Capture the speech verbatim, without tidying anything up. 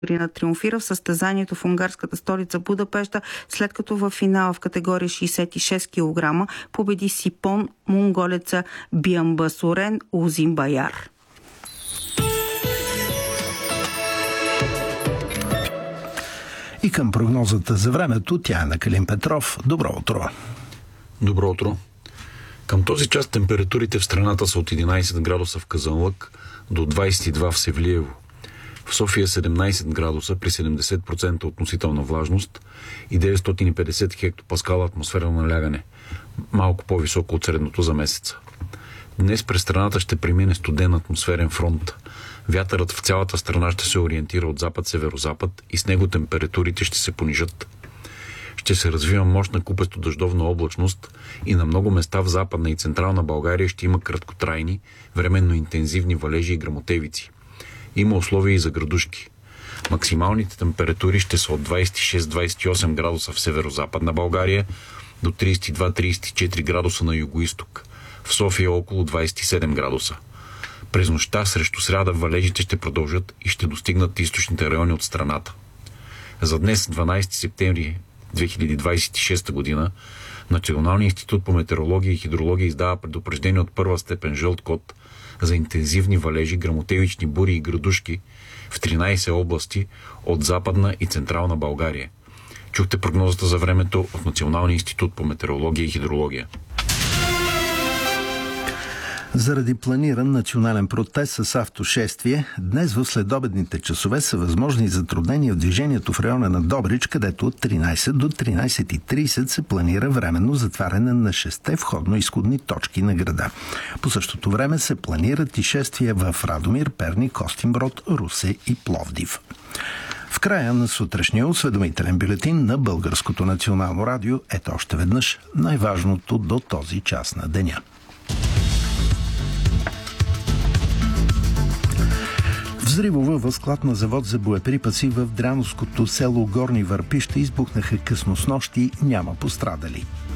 триумфира в състезанието в унгарската столица Будапеща, след като в финала в категория шейсет и шест килограма победи Сипон монголеца Биамбасурен Узимбаяр. И към прогнозата за времето, тя е на Калин Петров. Добро утро! Добро утро! Към този час температурите в страната са от единайсет градуса в Казанлък до двайсет и два в Севлиево. В София седемнайсет градуса при седемдесет процента относителна влажност и деветстотин и петдесет хектопаскала атмосферно налягане, малко по-високо от средното за месеца. Днес през страната ще премине студен атмосферен фронт. Вятърът в цялата страна ще се ориентира от запад-северозапад и с него температурите ще се понижат. Ще се развива мощна купесто-дъждовна облачност и на много места в Западна и Централна България ще има краткотрайни, временно интензивни валежи и гръмотевици. Има условия и за градушки. Максималните температури ще са от двайсет и шест до двайсет и осем градуса в северо-западна България до трийсет и два до трийсет и четири градуса на югоизток. В София около двайсет и седем градуса. През нощта срещу сряда валежите ще продължат и ще достигнат източните райони от страната. За днес, дванайсети септември две хиляди двайсет и шеста година, Националният институт по метеорология и хидрология издава предупреждение от първа степен жълт код за интензивни валежи, гръмотевични бури и градушки в тринайсет области от Западна и Централна България. Чухте прогнозата за времето от Националния институт по метеорология и хидрология. Заради планиран национален протест с автошествие, днес в следобедните часове са възможни затруднения в движението в района на Добрич, където от тринайсет до тринайсет и трийсет се планира временно затваряне на шестте входно-изходни точки на града. По същото време се планират и шествия в Радомир, Перник, Костинброд, Русе и Пловдив. В края на сутрешния осведомителен бюлетин на Българското национално радио ето още веднъж най-важното до този час на деня. Взривове в склад на завод за боеприпаси в Дряновското село Горни Върпища избухнаха късно снощи, няма пострадали.